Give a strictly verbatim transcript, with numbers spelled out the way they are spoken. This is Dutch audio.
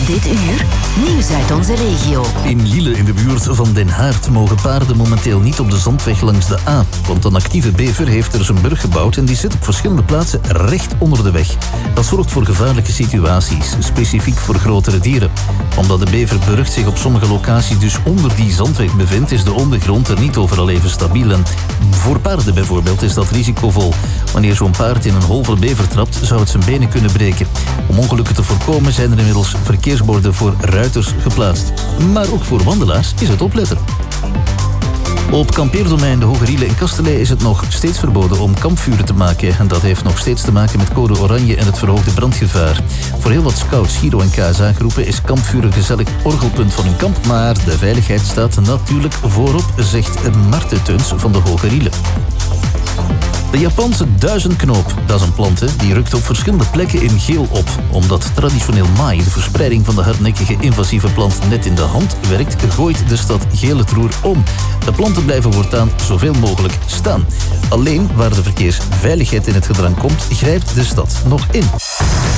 Dit uur, nieuws uit onze regio. In Lille in de buurt van Den Haard mogen paarden momenteel niet op de zandweg langs de A. Want een actieve bever heeft er zijn burg gebouwd en die zit op verschillende plaatsen recht onder de weg. Dat zorgt voor gevaarlijke situaties, specifiek voor grotere dieren. Omdat de beverburcht zich op sommige locaties dus onder die zandweg bevindt, is de ondergrond er niet overal even stabiel. En voor paarden bijvoorbeeld is dat risicovol. Wanneer zo'n paard in een holve bever trapt, zou het zijn benen kunnen breken. Om ongelukken te voorkomen zijn er inmiddels verkeersborden voor ruiters geplaatst. Maar ook voor wandelaars is het opletten. Op kampeerdomein de Hoge Riele in Kasteleij is het nog steeds verboden om kampvuren te maken. En dat heeft nog steeds te maken met code oranje en het verhoogde brandgevaar. Voor heel wat scouts, Giro en K S A-groepen is kampvuur een gezellig orgelpunt van hun kamp. Maar de veiligheid staat natuurlijk voorop, zegt Marten Teuns van de Hoge Riele. De Japanse duizendknoop, dat is een plant, hè, die rukt op verschillende plekken in geel op. Omdat traditioneel maai, de verspreiding van de hardnekkige invasieve plant, net in de hand werkt, gooit de stad geel het roer om. De planten blijven voortaan zoveel mogelijk staan. Alleen waar de verkeersveiligheid in het gedrang komt, grijpt de stad nog in.